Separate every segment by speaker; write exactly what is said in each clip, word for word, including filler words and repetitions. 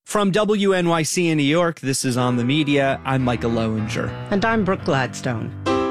Speaker 1: From W N Y C in New York, this is On the Media. I'm Michael Lowinger.
Speaker 2: And I'm Brooke Gladstone.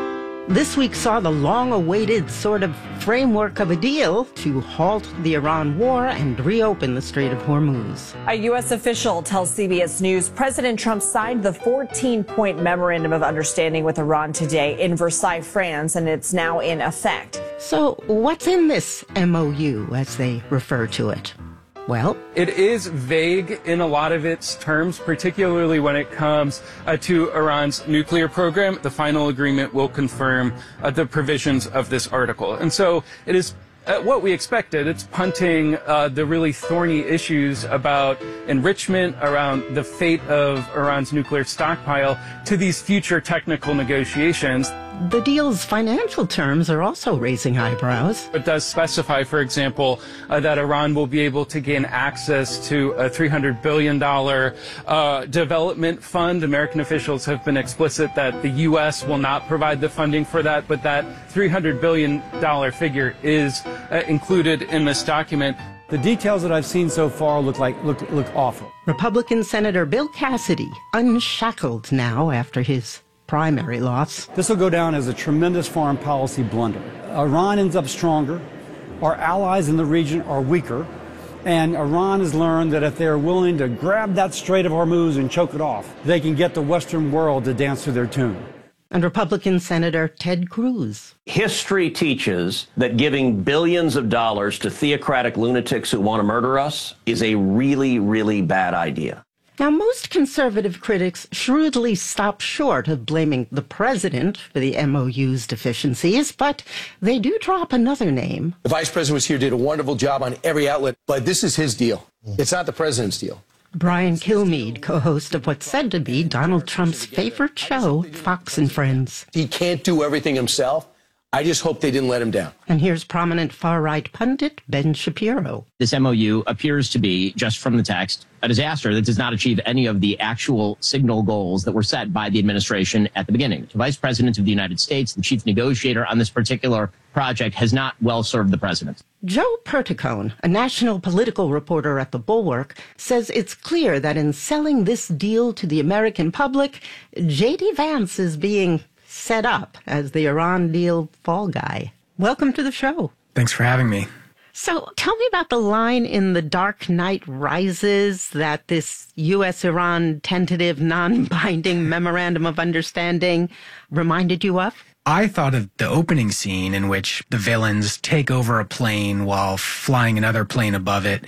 Speaker 2: This week saw the long-awaited sort of framework of a deal to halt the Iran war and reopen the Strait of Hormuz.
Speaker 3: A U S official tells C B S News President Trump signed the fourteen-point memorandum of understanding with Iran today in Versailles, France, and it's now in effect.
Speaker 2: So what's in this M O U, as they refer to it? Well,
Speaker 4: it is vague in a lot of its terms, particularly when it comes uh, to Iran's nuclear program. The final agreement will confirm uh, the provisions of this article. And so it is uh, what we expected. It's punting uh, the really thorny issues about enrichment, around the fate of Iran's nuclear stockpile, to these future technical negotiations.
Speaker 2: The deal's financial terms are also raising eyebrows.
Speaker 4: It does specify, for example, uh, that Iran will be able to gain access to a three hundred billion dollars uh, development fund. American officials have been explicit that the U S will not provide the funding for that, but that three hundred billion dollars figure is uh, included in this document.
Speaker 5: The details that I've seen so far look like look look awful.
Speaker 2: Republican Senator Bill Cassidy, unshackled now after his primary loss.
Speaker 5: This will go down as a tremendous foreign policy blunder. Iran ends up stronger, our allies in the region are weaker, and Iran has learned that if they are willing to grab that Strait of Hormuz and choke it off, they can get the Western world to dance to their tune.
Speaker 2: And Republican Senator Ted Cruz.
Speaker 6: History teaches that giving billions of dollars to theocratic lunatics who want to murder us is a really, really bad idea.
Speaker 2: Now, most conservative critics shrewdly stop short of blaming the president for the M O U's deficiencies, but they do drop another name.
Speaker 7: The vice president was here, did a wonderful job on every outlet, but this is his deal. It's not the president's deal.
Speaker 2: Brian Kilmeade, co-host of what's said to be Donald Trump's favorite show, Fox and Friends.
Speaker 7: He can't do everything himself. I just hope they didn't let him down.
Speaker 2: And here's prominent far-right pundit Ben Shapiro.
Speaker 8: This M O U appears to be, just from the text, a disaster that does not achieve any of the actual signal goals that were set by the administration at the beginning. The Vice President of the United States, the chief negotiator on this particular project, has not well served the president.
Speaker 2: Joe Perticone, a national political reporter at The Bulwark, says it's clear that in selling this deal to the American public, J D. Vance is being set up as the Iran deal fall guy. Welcome to the show.
Speaker 9: Thanks for having me.
Speaker 2: So tell me about the line in The Dark Knight Rises that this U S Iran tentative non-binding memorandum of understanding reminded you of?
Speaker 9: I thought of the opening scene in which the villains take over a plane while flying another plane above it.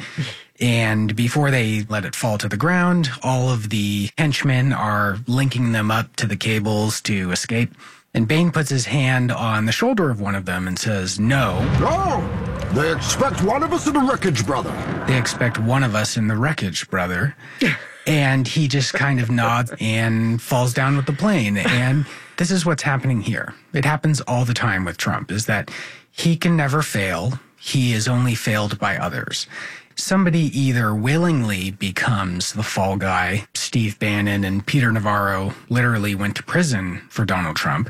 Speaker 9: And before they let it fall to the ground, all of the henchmen are linking them up to the cables to escape. And Bane puts his hand on the shoulder of one of them and says, no.
Speaker 10: No! They expect one of us in the wreckage, brother.
Speaker 9: They expect one of us in the wreckage, brother. And he just kind of nods and falls down with the plane. And this is what's happening here. It happens all the time with Trump, is that he can never fail. He is only failed by others. Somebody either willingly becomes the fall guy. Steve Bannon and Peter Navarro literally went to prison for Donald Trump,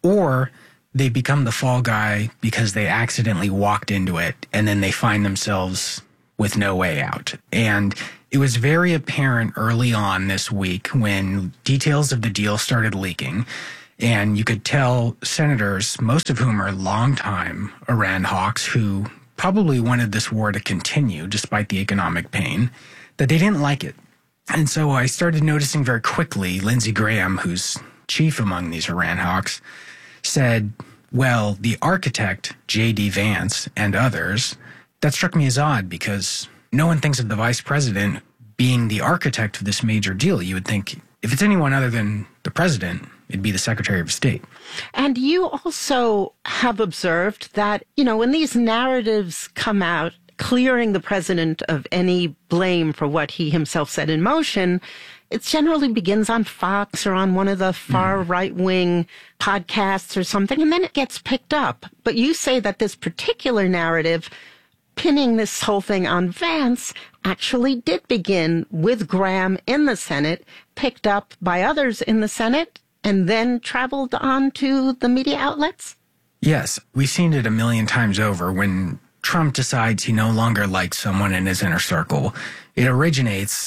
Speaker 9: or they become the fall guy because they accidentally walked into it and then they find themselves with no way out. And it was very apparent early on this week when details of the deal started leaking. And you could tell senators, most of whom are longtime Iran hawks, who probably wanted this war to continue despite the economic pain, that they didn't like it. And so I started noticing very quickly, Lindsey Graham, who's chief among these Iran hawks, said, well, the architect, J D. Vance, and others, that struck me as odd because no one thinks of the vice president being the architect of this major deal. You would think if it's anyone other than the president, it'd be the Secretary of State.
Speaker 2: And you also have observed that, you know, when these narratives come out, clearing the president of any blame for what he himself set in motion, it generally begins on Fox or on one of the far right-wing podcasts or something, and then it gets picked up. But you say that this particular narrative, pinning this whole thing on Vance, actually did begin with Graham in the Senate, picked up by others in the Senate, and then traveled on to the media outlets?
Speaker 9: Yes, we've seen it a million times over. When Trump decides he no longer likes someone in his inner circle, it originates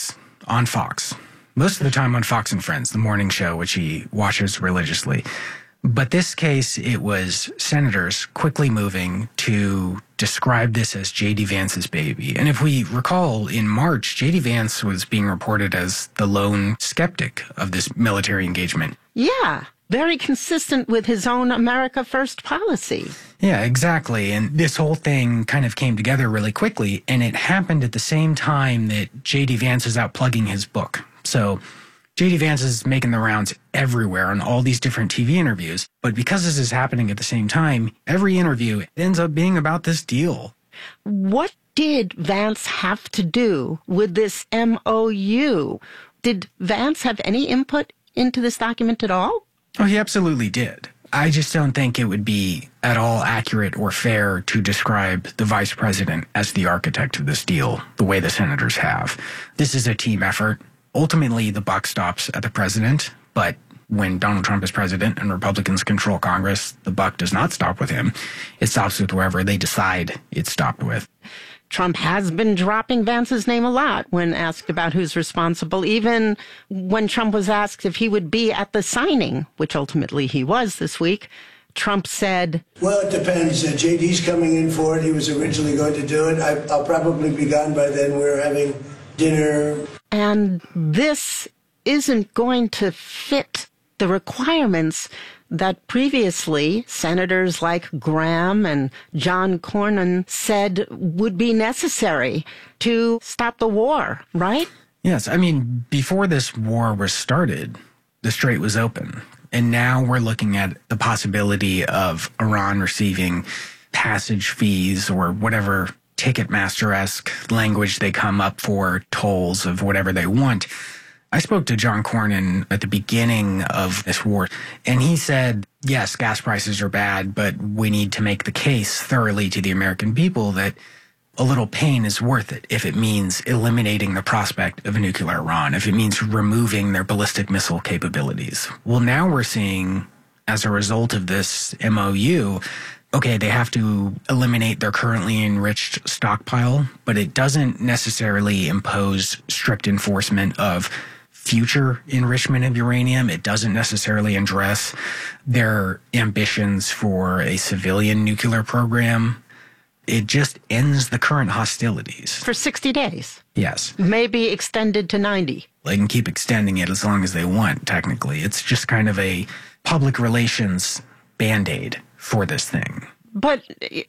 Speaker 9: on Fox. Most of the time on Fox and Friends, the morning show, which he watches religiously. But this case, it was senators quickly moving to describe this as J D. Vance's baby. And if we recall, in March, J D. Vance was being reported as the lone skeptic of this military engagement.
Speaker 2: Yeah, very consistent with his own America First policy.
Speaker 9: Yeah, exactly. And this whole thing kind of came together really quickly, and it happened at the same time that J D. Vance was out plugging his book. So J D. Vance is making the rounds everywhere on all these different T V interviews. But because this is happening at the same time, every interview ends up being about this deal.
Speaker 2: What did Vance have to do with this M O U? Did Vance have any input into this document at all?
Speaker 9: Oh, he absolutely did. I just don't think it would be at all accurate or fair to describe the vice president as the architect of this deal the way the senators have. This is a team effort. Ultimately, the buck stops at the president, but when Donald Trump is president and Republicans control Congress, the buck does not stop with him. It stops with whoever they decide it stopped with.
Speaker 2: Trump has been dropping Vance's name a lot when asked about who's responsible, even when Trump was asked if he would be at the signing, which ultimately he was this week. Trump said,
Speaker 11: well, it depends. Uh, J D's coming in for it. He was originally going to do it. I, I'll probably be gone by then. We're having dinner.
Speaker 2: And this isn't going to fit the requirements that previously senators like Graham and John Cornyn said would be necessary to stop the war, right?
Speaker 9: Yes. I mean, before this war was started, the strait was open. And now we're looking at the possibility of Iran receiving passage fees or whatever Ticketmaster-esque language they come up for, tolls of whatever they want. I spoke to John Cornyn at the beginning of this war, and he said, yes, gas prices are bad, but we need to make the case thoroughly to the American people that a little pain is worth it if it means eliminating the prospect of a nuclear Iran, if it means removing their ballistic missile capabilities. Well, now we're seeing, as a result of this M O U, okay, they have to eliminate their currently enriched stockpile, but it doesn't necessarily impose strict enforcement of future enrichment of uranium. It doesn't necessarily address their ambitions for a civilian nuclear program. It just ends the current hostilities.
Speaker 2: For sixty days.
Speaker 9: Yes.
Speaker 2: Maybe extended to ninety.
Speaker 9: They can keep extending it as long as they want, technically. It's just kind of a public relations Band-Aid for this thing.
Speaker 2: But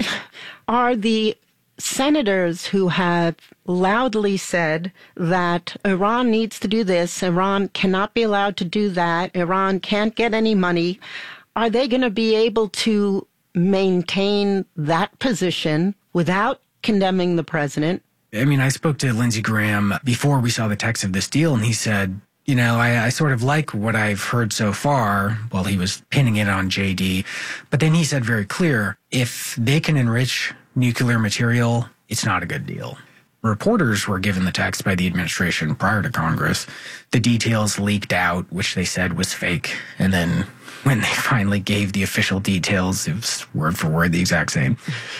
Speaker 2: are the senators who have loudly said that Iran needs to do this, Iran cannot be allowed to do that, Iran can't get any money, are they going to be able to maintain that position without condemning the president?
Speaker 9: I mean, I spoke to Lindsey Graham before we saw the text of this deal, and he said, you know, I, I sort of like what I've heard so far. Well, he was pinning it on J D. But then he said very clear, if they can enrich nuclear material, it's not a good deal. Reporters were given the text by the administration prior to Congress. The details leaked out, which they said was fake. And then when they finally gave the official details, it was word for word the exact same.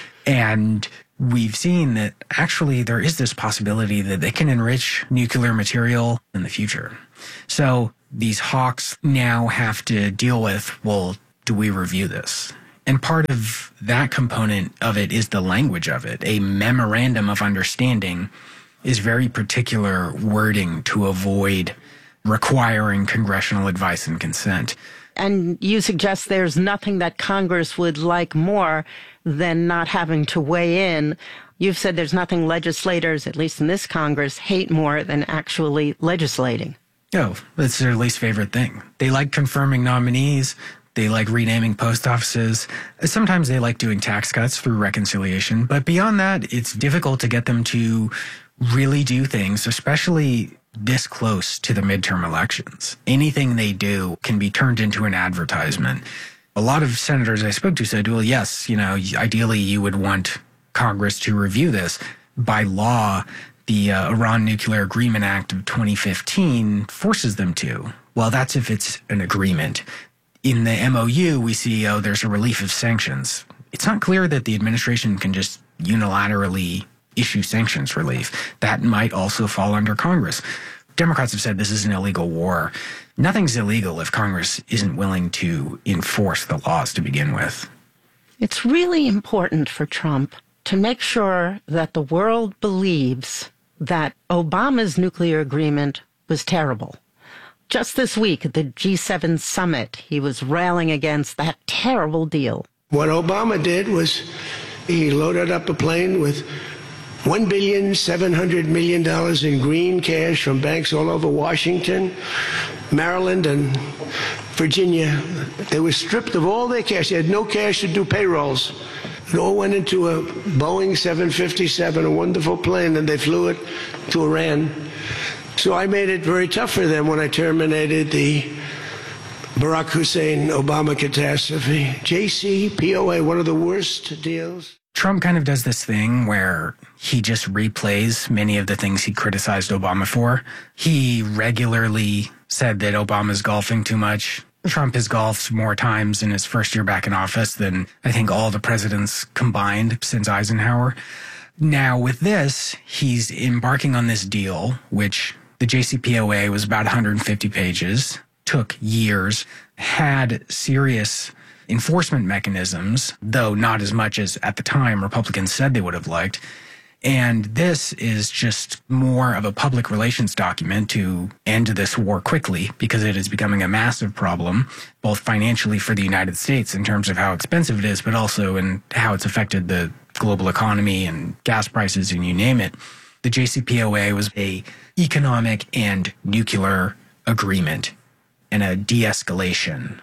Speaker 9: And we've seen that actually there is this possibility that they can enrich nuclear material in the future. So these hawks now have to deal with, well, do we review this? And part of that component of it is the language of it. A memorandum of understanding is very particular wording to avoid requiring congressional advice and consent.
Speaker 2: And you suggest there's nothing that Congress would like more than not having to weigh in. You've said there's nothing legislators, at least in this Congress, hate more than actually legislating.
Speaker 9: Oh, that's their least favorite thing. They like confirming nominees. They like renaming post offices. Sometimes they like doing tax cuts through reconciliation. But beyond that, it's difficult to get them to really do things, especially this close to the midterm elections. Anything they do can be turned into an advertisement. A lot of senators I spoke to said, well, yes, you know, ideally you would want Congress to review this. By law, the uh, Iran Nuclear Agreement Act of twenty fifteen forces them to. Well, that's if it's an agreement. In the M O U, we see, oh, there's a relief of sanctions. It's not clear that the administration can just unilaterally issue sanctions relief. That might also fall under Congress. Democrats have said this is an illegal war. Nothing's illegal if Congress isn't willing to enforce the laws to begin with.
Speaker 2: It's really important for Trump to make sure that the world believes that Obama's nuclear agreement was terrible. Just this week at the G seven summit, he was railing against that terrible deal.
Speaker 11: What Obama did was he loaded up a plane with one billion seven hundred million dollars in green cash from banks all over Washington, Maryland, and Virginia. They were stripped of all their cash. They had no cash to do payrolls. It all went into a Boeing seven fifty-seven, a wonderful plane, and they flew it to Iran. So I made it very tough for them when I terminated the Barack Hussein Obama catastrophe. J C P O A, one of the worst deals.
Speaker 9: Trump kind of does this thing where he just replays many of the things he criticized Obama for. He regularly said that Obama's golfing too much. Trump has golfed more times in his first year back in office than I think all the presidents combined since Eisenhower. Now, with this, he's embarking on this deal, which the J C P O A was about one hundred fifty pages, took years, had serious enforcement mechanisms, though not as much as at the time Republicans said they would have liked. And this is just more of a public relations document to end this war quickly, because it is becoming a massive problem, both financially for the United States in terms of how expensive it is, but also in how it's affected the global economy and gas prices and you name it. The J C P O A was a economic and nuclear agreement and a de-escalation.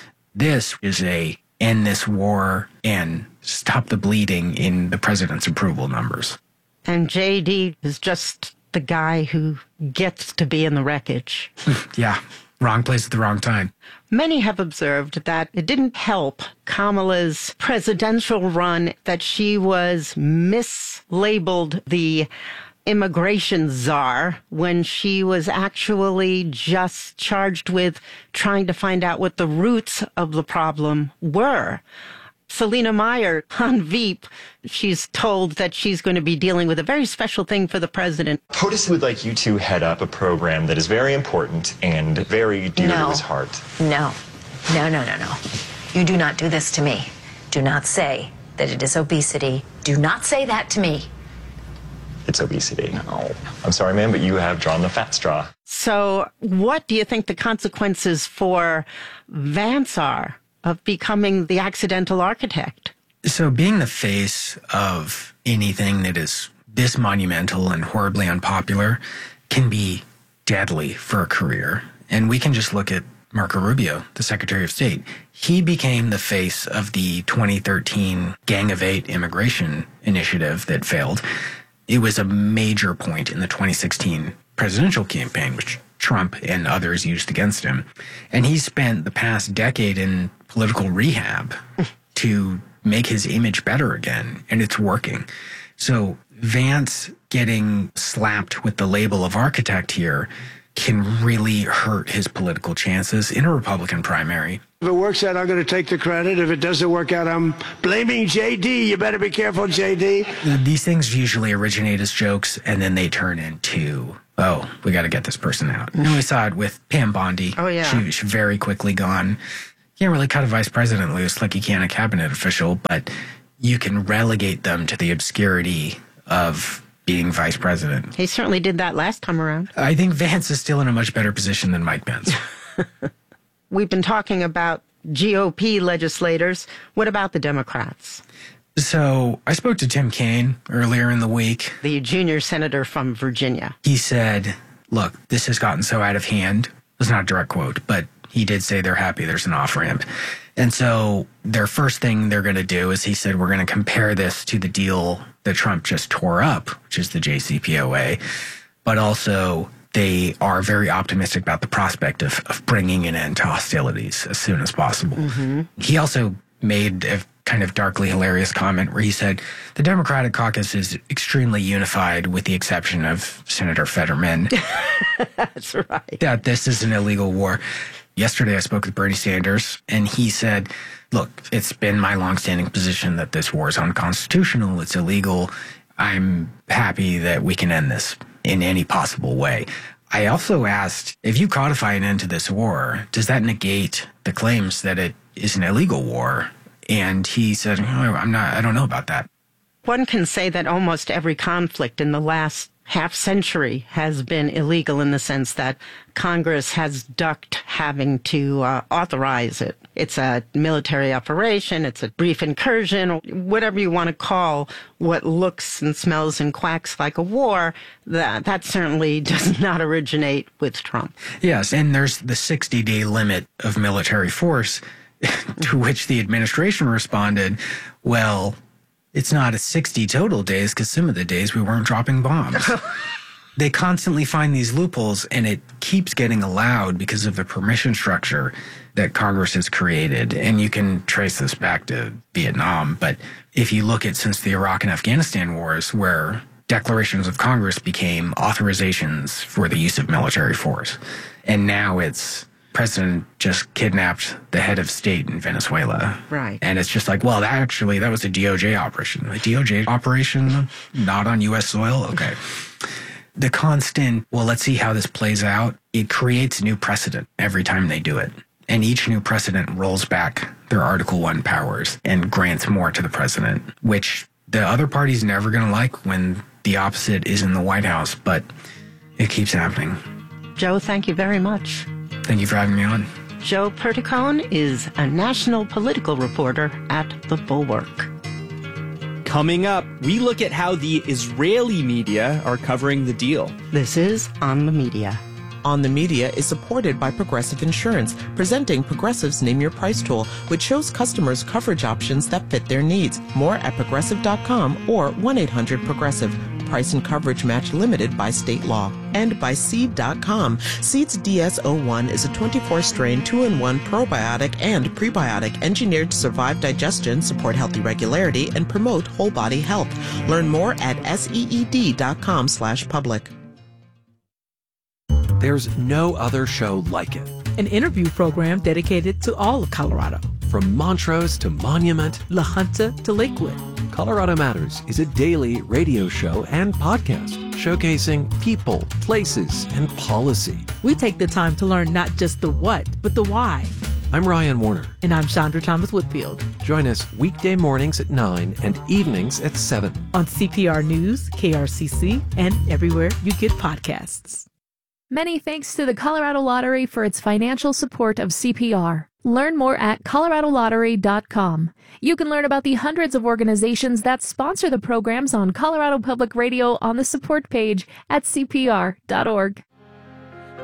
Speaker 9: This is a end this war and stop the bleeding in the president's approval numbers.
Speaker 2: And J D is just the guy who gets to be in the wreckage.
Speaker 9: Yeah, wrong place at the wrong time.
Speaker 2: Many have observed that it didn't help Kamala's presidential run that she was mislabeled the immigration czar when she was actually just charged with trying to find out what the roots of the problem were. Selina Meyer on Veep, she's told that she's going to be dealing with a very special thing for the president.
Speaker 12: POTUS would like you to head up a program that is very important and very dear
Speaker 13: no.
Speaker 12: to his heart.
Speaker 13: No, no, no, no, no. You do not do this to me. Do not say that it is obesity. Do not say that to me.
Speaker 12: It's obesity. No. I'm sorry, ma'am, but you have drawn the fat straw.
Speaker 2: So what do you think the consequences for Vance are of becoming the accidental architect?
Speaker 9: So being the face of anything that is this monumental and horribly unpopular can be deadly for a career. And we can just look at Marco Rubio, the Secretary of State. He became the face of the twenty thirteen Gang of Eight immigration initiative that failed. It was a major point in the twenty sixteen presidential campaign, which Trump and others used against him. And he spent the past decade in political rehab to make his image better again, and it's working. So Vance getting slapped with the label of architect here can really hurt his political chances in a Republican primary.
Speaker 11: If it works out, I'm going to take the credit. If it doesn't work out, I'm blaming J D. You better be careful, J D.
Speaker 9: These things usually originate as jokes, and then they turn into, oh, we got to get this person out. And we saw it with Pam Bondi.
Speaker 2: Oh, yeah.
Speaker 9: She was very quickly gone. You can't really cut a vice president loose like you can a cabinet official, but you can relegate them to the obscurity of being vice president.
Speaker 2: He certainly did that last time around.
Speaker 9: I think Vance is still in a much better position than Mike Pence.
Speaker 2: We've been talking about G O P legislators. What about the Democrats?
Speaker 9: So I spoke to Tim Kaine earlier in the week.
Speaker 2: The junior senator from Virginia.
Speaker 9: He said, look, this has gotten so out of hand. It was not a direct quote, but he did say they're happy there's an off-ramp. And so their first thing they're going to do is, he said, we're going to compare this to the deal that Trump just tore up, which is the J C P O A. But also they are very optimistic about the prospect of, of bringing an end to hostilities as soon as possible.
Speaker 2: Mm-hmm.
Speaker 9: He also made a kind of darkly hilarious comment where he said the Democratic caucus is extremely unified with the exception of Senator Fetterman.
Speaker 2: That's right.
Speaker 9: That this is an illegal war. Yesterday I spoke with Bernie Sanders, and he said, look, it's been my longstanding position that this war is unconstitutional, it's illegal. I'm happy that we can end this in any possible way. I also asked, if you codify an end to this war, does that negate the claims that it is an illegal war? And he said, oh, I'm not, I don't know about that.
Speaker 2: One can say that almost every conflict in the last half century has been illegal in the sense that Congress has ducked having to uh, authorize it. It's a military operation, it's a brief incursion, or whatever you want to call what looks and smells and quacks like a war. That, that certainly does not originate with Trump.
Speaker 9: Yes, and there's the sixty-day limit of military force, to which the administration responded, well, it's not a sixty total days because some of the days we weren't dropping bombs. They constantly find these loopholes, and it keeps getting allowed because of the permission structure that Congress has created. And you can trace this back to Vietnam. But if you look at since the Iraq and Afghanistan wars, where declarations of Congress became authorizations for the use of military force, and now it's president just kidnapped the head of state in Venezuela.
Speaker 2: Right.
Speaker 9: And it's just like, well, that actually, that was a D O J operation. A D O J operation, not on U S soil? Okay. The constant, well, let's see how this plays out, it creates new precedent every time they do it. And each new precedent rolls back their Article One powers and grants more to the president, which the other party's never going to like when the opposite is in the White House, but it keeps happening.
Speaker 2: Joe, thank you very much.
Speaker 9: Thank you for having me on.
Speaker 2: Joe Perticone is a national political reporter at The Bulwark.
Speaker 1: Coming up, we look at how the Israeli media are covering the deal.
Speaker 2: This is On the Media.
Speaker 14: On the Media is supported by Progressive Insurance, presenting Progressive's Name Your Price tool, which shows customers coverage options that fit their needs. More at progressive dot com or one eight hundred progressive. Price and coverage match limited by state law. And by Seed dot com. Seed's D S zero one is a twenty-four strain two in one probiotic and prebiotic engineered to survive digestion, support healthy regularity, and promote whole body health. Learn more at seed dot com slash public.
Speaker 15: There's no other show like it.
Speaker 16: An interview program dedicated to all of Colorado.
Speaker 15: From Montrose to Monument,
Speaker 16: La Junta to Lakewood.
Speaker 15: Colorado Matters is a daily radio show and podcast showcasing people, places, and policy.
Speaker 16: We take the time to learn not just the what, but the why.
Speaker 15: I'm Ryan Warner.
Speaker 16: And I'm Chandra Thomas Whitfield.
Speaker 15: Join us weekday mornings at nine and evenings at seven.
Speaker 16: On C P R News, K R C C, and everywhere you get podcasts.
Speaker 17: Many thanks to the Colorado Lottery for its financial support of C P R. Learn more at colorado lottery dot com. You can learn about the hundreds of organizations that sponsor the programs on Colorado Public Radio on the support page at c p r dot org.